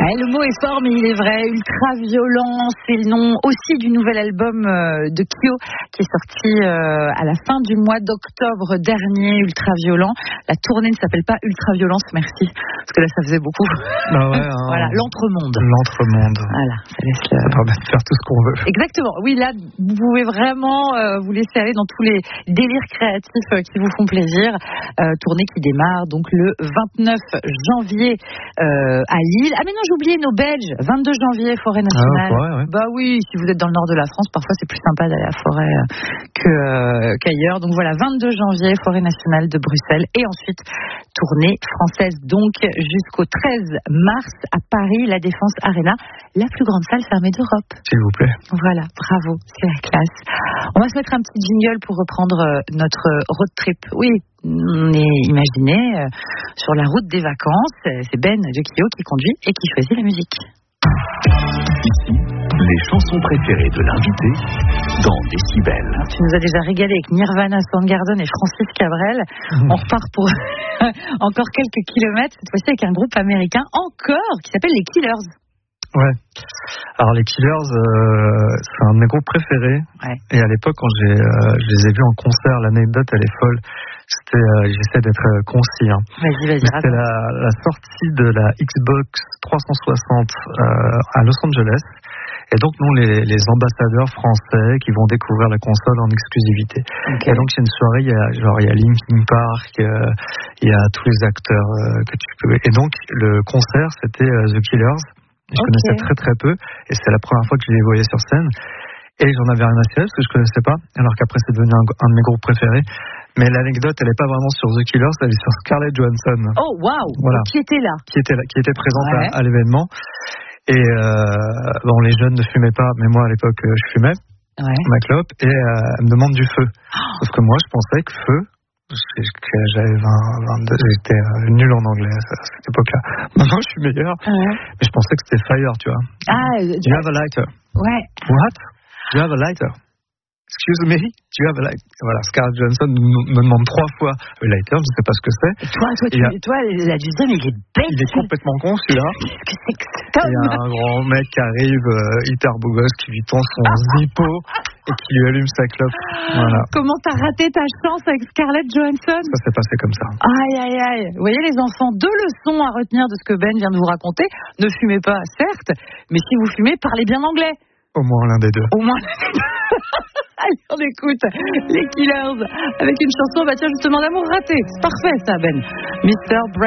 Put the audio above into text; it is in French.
Ouais, le mot est fort, mais il est vrai. Ultra violent, c'est le nom aussi du nouvel album de Kyo qui est sorti à la fin du mois d'octobre dernier. Ultra violent. La tournée ne s'appelle pas Ultra Violence, merci, parce que là ça faisait beaucoup. Bah ouais, Voilà, l'entremonde. L'entremonde. Voilà, ça permet de faire tout ce qu'on veut. Exactement. Oui, là vous pouvez vraiment vous laisser aller dans tous les délires créatifs qui vous font plaisir. Tournée qui démarre donc le 29 janvier à Lille. Ah mais non, j'ai oublié nos Belges. 22 janvier, Forêt Nationale. Ouais. Bah oui, si vous êtes dans le nord de la France, parfois c'est plus sympa d'aller à la forêt qu'ailleurs. Donc voilà, 22 janvier, Forêt Nationale de Bruxelles. Et ensuite, tournée française donc jusqu'au 13 mars à Paris, la Défense Arena, la plus grande salle fermée d'Europe. S'il vous plaît. Voilà, bravo, c'est la classe. On va se mettre un petit jingle pour reprendre notre road trip. Oui, on est imaginé sur la route des vacances. C'est Ben de Kyo qui conduit et qui choisit la musique. Ici, les chansons préférées de l'invité dans Décibel. Tu nous as déjà régalé avec Nirvana, Soundgarden et Francis Cabrel. On repart pour encore quelques kilomètres, cette fois-ci avec un groupe américain encore qui s'appelle les Killers. Ouais. Alors les Killers, c'est un de mes groupes préférés. Ouais. Et à l'époque, quand je les ai vus en concert, l'anecdote elle est folle. J'essaie d'être concis. Hein. Vas-y. C'était la sortie de la Xbox 360 à Los Angeles. Et donc, nous, les ambassadeurs français qui vont découvrir la console en exclusivité. Okay. Et donc, c'est une soirée, il y a Linkin Park, il y a tous les acteurs que tu peux. Et donc, le concert, c'était The Killers. Je connaissais très très peu. Et c'est la première fois que je les voyais sur scène. Et j'en avais rien à cirer parce que je connaissais pas. Alors qu'après, c'est devenu un de mes groupes préférés. Mais l'anecdote, elle est pas vraiment sur The Killers, elle est sur Scarlett Johansson. Oh, waouh! Voilà. Qui était là? Qui était présente à l'événement. Et les jeunes ne fumaient pas, mais moi à l'époque je fumais ma clope et elle me demande du feu. Sauf que moi je pensais que feu, j'avais 22, j'étais nul en anglais à cette époque-là. Maintenant je suis meilleur, mais je pensais que c'était fire, tu vois. Do you have a lighter? Ouais. What? Do you have a lighter? Excuse me, tu as voilà, Scarlett Johansson me demande 3 fois le lighter, je ne sais pas ce que c'est. Et toi, la deuxième, il est bête. Il est complètement con celui-là. Qu'est-ce que c'est que ça? Il y a un grand mec qui arrive, hyper beau gosse, qui lui tend son zippo et qui lui allume sa clope. Voilà. Comment t'as raté ta chance avec Scarlett Johansson? Ça s'est passé comme ça. Aïe. Vous voyez les enfants, 2 leçons à retenir de ce que Ben vient de vous raconter. Ne fumez pas, certes, mais si vous fumez, parlez bien anglais. Au moins l'un des deux. Allez, on écoute les Killers avec une chanson, justement, d'amour raté. C'est parfait ça, Ben. Mr.